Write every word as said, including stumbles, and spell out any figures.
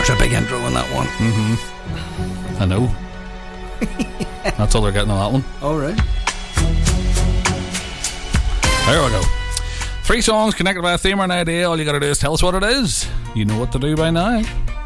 There's a big intro in that one. Mm-hmm. I know. That's all they're getting on that one. All right. There we go. Three songs connected by a theme or an idea. All you got to do is tell us what it is. You know what to do by now.